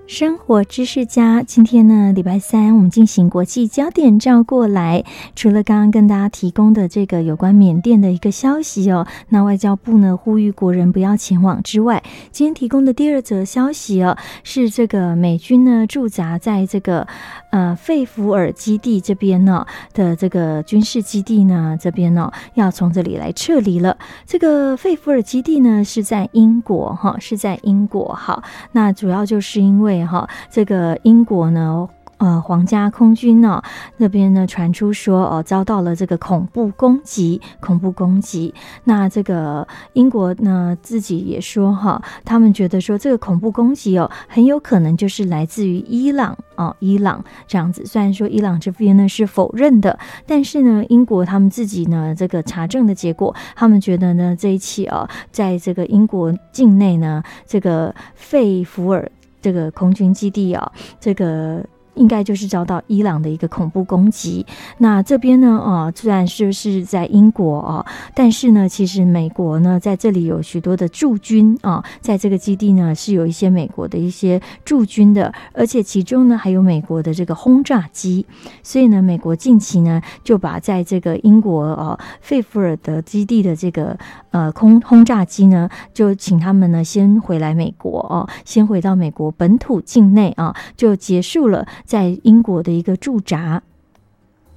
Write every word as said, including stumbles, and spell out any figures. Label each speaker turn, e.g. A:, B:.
A: 生活知识家，今天呢礼拜三我们进行国际焦点照过来。除了刚刚跟大家提供的这个有关缅甸的一个消息哦，那外交部呢呼吁国人不要前往之外，今天提供的第二则消息哦，是这个美军呢驻扎在这个呃费弗尔基地这边呢、哦、的这个军事基地呢这边呢、哦、要从这里来撤离了。这个费弗尔基地呢是在英国哈，是在英国。好，那主要就是因为哈，这个英国呢，呃，皇家空军呢、哦、那边呢传出说哦，遭到了这个恐怖攻击，恐怖攻击。那这个英国呢自己也说哈，他们觉得说这个恐怖攻击哦，很有可能就是来自于伊朗哦，伊朗这样子。虽然说伊朗这边呢是否认的，但是呢，英国他们自己呢这个查证的结果，他们觉得呢这一起哦，在这个英国境内呢，这个费弗尔这个空军基地啊、哦，这个应该就是遭到伊朗的一个恐怖攻击。那这边呢，哦，虽然是是在英国哦，但是呢，其实美国呢在这里有许多的驻军啊、哦，在这个基地呢是有一些美国的一些驻军的，而且其中呢还有美国的这个轰炸机。所以呢，美国近期呢就把在这个英国哦费弗尔的基地的这个呃空轰炸机呢，就请他们呢先回来美国哦，先回到美国本土境内啊，就结束了在英国的一个驻扎